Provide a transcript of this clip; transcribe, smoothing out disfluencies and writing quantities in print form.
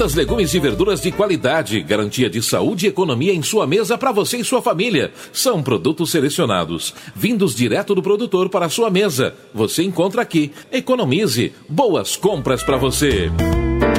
Frutas, legumes e verduras de qualidade, garantia de saúde e economia em sua mesa para você e sua família. São produtos selecionados, vindos direto do produtor para a sua mesa. Você encontra aqui. Economize. Boas compras para você.